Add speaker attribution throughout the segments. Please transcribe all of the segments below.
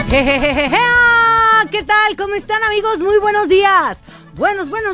Speaker 1: Jejejeje. ¿Qué tal? ¿Cómo están, amigos? Muy buenos días. Buenos días.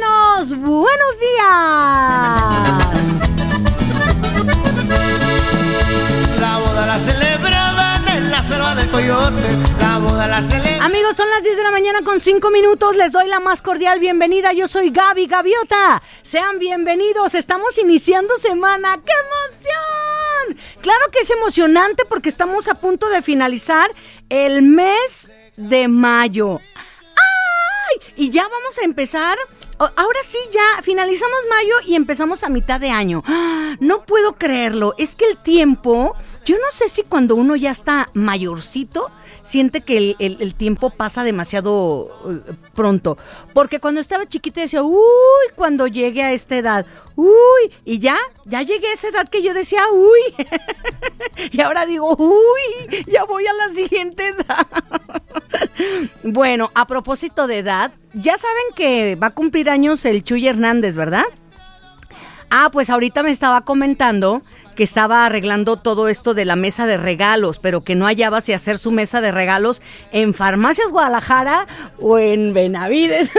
Speaker 2: La boda la celebraban en la selva del Coyote. La boda la celebraban.
Speaker 1: Amigos, son las 10 de la mañana con 5 minutos. Les doy la más cordial bienvenida. Yo soy Gaby Gaviota. Sean bienvenidos. Estamos iniciando semana. ¡Qué emoción! Claro que es emocionante porque estamos a punto de finalizar el mes de mayo. ¡Ay! Y ya vamos a empezar. Ahora sí, ya finalizamos mayo y empezamos a mitad de año. No puedo creerlo. Es que el tiempo, yo no sé si cuando uno ya está mayorcito, siente que el tiempo pasa demasiado pronto. Porque cuando estaba chiquita decía, uy, cuando llegue a esta edad, uy, y ya llegué a esa edad que yo decía, uy. Y ahora digo, uy, ya voy a la siguiente edad. Bueno, a propósito de edad, ya saben que va a cumplir años el Chuy Hernández, ¿verdad? Pues ahorita me estaba comentando que estaba arreglando todo esto de la mesa de regalos, pero que no hallaba si hacer su mesa de regalos en Farmacias Guadalajara o en Benavides.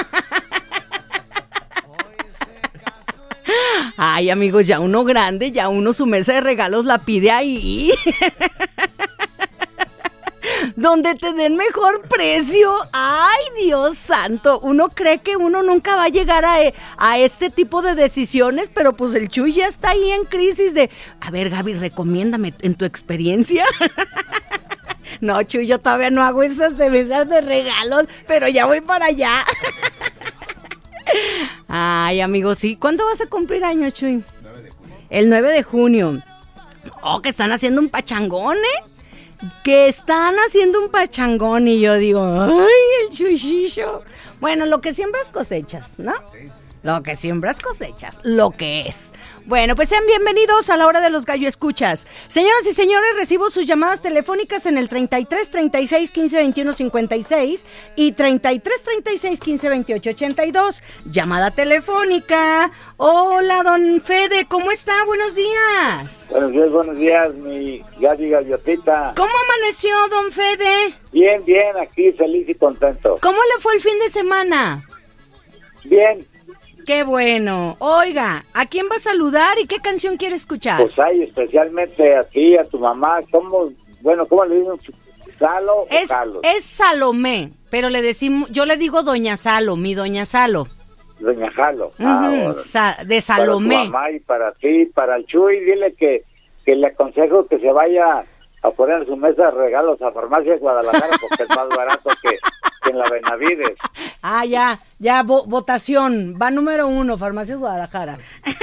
Speaker 1: Ay, amigos, ya uno grande, ya uno su mesa de regalos la pide ahí. Donde te den mejor precio. Ay, Dios santo. Uno cree que uno nunca va a llegar a este tipo de decisiones, pero pues el Chuy ya está ahí en crisis de, a ver, Gaby, recomiéndame en tu experiencia. No, Chuy, yo todavía no hago esas de mesas de regalos, pero ya voy para allá. Ay, amigos, sí. ¿Cuándo vas a cumplir años, Chuy?
Speaker 3: 9 de junio.
Speaker 1: El 9 de junio. Oh, que están haciendo un pachangón, ¿eh? Que están haciendo un pachangón y yo digo, ay, el chuchillo. Bueno, lo que siembras cosechas, ¿no?
Speaker 3: Sí.
Speaker 1: Lo que siembras cosechas, lo que es. Bueno, pues sean bienvenidos a la hora de los gallo escuchas. Señoras y señores, recibo sus llamadas telefónicas en el 33 36 15 21 56 y 33 36 15 28 82. Llamada telefónica. Hola, don Fede, ¿cómo está? Buenos días.
Speaker 4: Buenos días, mi Gaby Gaviotita.
Speaker 1: ¿Cómo amaneció, don Fede?
Speaker 4: Bien, aquí feliz y contento.
Speaker 1: ¿Cómo le fue el fin de semana?
Speaker 4: Bien,
Speaker 1: ¡Qué bueno! Oiga, ¿a quién va a saludar y qué canción quiere escuchar?
Speaker 4: pues hay especialmente a ti, a tu mamá. ¿Cómo le dicen? ¿Salo o Carlos?
Speaker 1: Es Salomé, pero yo le digo Doña Salo, mi Doña Salo.
Speaker 4: Doña Jalo.
Speaker 1: Ujú, de Salomé.
Speaker 4: Para tu mamá y para ti, para el Chuy, dile que le aconsejo que se vaya a poner su mesa de regalos a Farmacias Guadalajara porque es más barato que en la Benavides.
Speaker 1: Ya, votación, va número 1, Farmacias Guadalajara.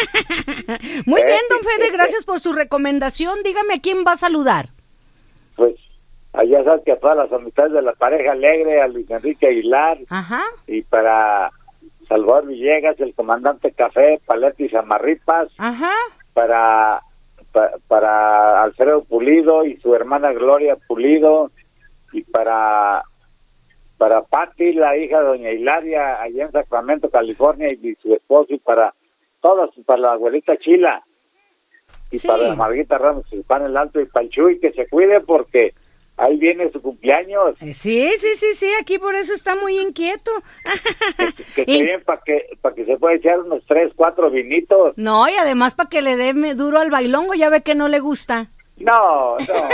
Speaker 1: Muy bien, don Fede, gracias por su recomendación. Dígame a quién va a saludar.
Speaker 4: Pues, allá sabes que a todas las amistades de la pareja alegre, a Luis Enrique Aguilar,
Speaker 1: Ajá.
Speaker 4: y para Salvador Villegas, el comandante Café, Paleta y Zamarripas,
Speaker 1: Ajá.
Speaker 4: para Alfredo Pulido y su hermana Gloria Pulido, y para Patti, la hija de doña Hilaria, allá en Sacramento, California, y su esposo, y para todos, para la abuelita Chila, y
Speaker 1: Sí.
Speaker 4: para Marguita Ramos, y para el Alto, y para el Chuy, que se cuide porque ahí viene su cumpleaños.
Speaker 1: Sí, aquí por eso está muy inquieto.
Speaker 4: Que esté bien para que se pueda echar unos 3, 4 vinitos.
Speaker 1: No, y además para que le dé duro al bailongo, ya ve que no le gusta.
Speaker 4: No.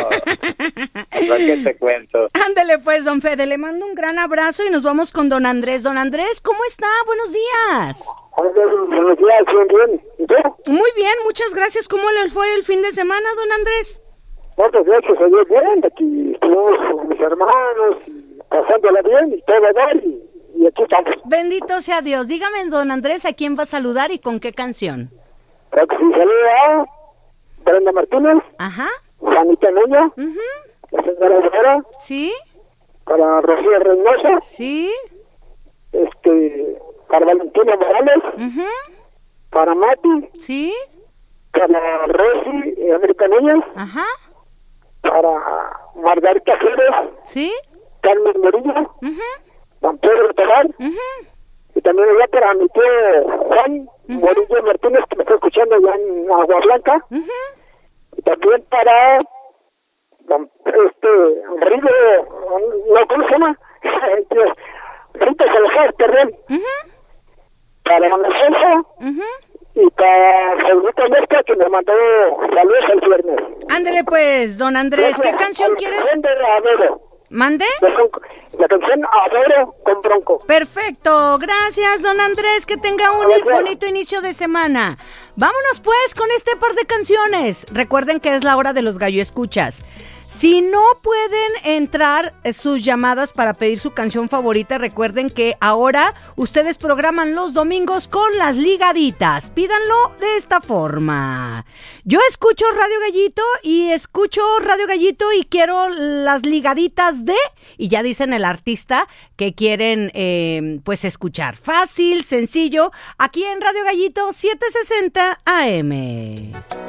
Speaker 4: ¿Para qué te cuento?
Speaker 1: Ándele pues, don Fede, le mando un gran abrazo y nos vamos con don Andrés. Don Andrés, ¿cómo está? Buenos días.
Speaker 4: Buenos días, bien. ¿Y tú?
Speaker 1: Muy bien, muchas gracias. ¿Cómo le fue el fin de semana, don Andrés?
Speaker 5: Muchas gracias a Dios, bien, aquí estuvimos con mis hermanos, pasándola bien y todo bien, y aquí estamos.
Speaker 1: Bendito sea Dios. Dígame, don Andrés, ¿a quién va a saludar y con qué canción?
Speaker 5: Para que se salude a Brenda Martínez,
Speaker 1: Ajá.
Speaker 5: Juanita Nuño,
Speaker 1: Mhm.
Speaker 5: la señora Herrera,
Speaker 1: Sí.
Speaker 5: para Rocío Reynosa,
Speaker 1: Sí.
Speaker 5: para Valentina Morales,
Speaker 1: Mhm.
Speaker 5: para Mati,
Speaker 1: Sí.
Speaker 5: para Rosy, América Núñez,
Speaker 1: Ajá.
Speaker 5: para Margarita Flores,
Speaker 1: Sí.
Speaker 5: Carmen Murillo,
Speaker 1: Mhm.
Speaker 5: Juan Pedro Toral,
Speaker 1: Mhm.
Speaker 5: y también allá para mi tío Juan Murillo Martínez, que me está escuchando allá en Agua Blanca, y también para Rigo no, ¿cómo se llama? Rita Salazar, perdón. Para Alfonso. Y para Saudita Mezcla, que me mandó saludos el viernes.
Speaker 1: Ándele pues, don Andrés, ¿qué canción quieres? ¿Mande?
Speaker 5: La canción Adoro con Bronco.
Speaker 1: Perfecto, gracias don Andrés, que tenga un bonito inicio de semana. Vámonos pues con este par de canciones. Recuerden que es la hora de los gallo escuchas. Si no pueden entrar sus llamadas para pedir su canción favorita, recuerden que ahora ustedes programan los domingos con las ligaditas. Pídanlo de esta forma. Yo escucho Radio Gallito y quiero las ligaditas de... Y ya dicen el artista que quieren pues escuchar. Fácil, sencillo, aquí en Radio Gallito 760 AM.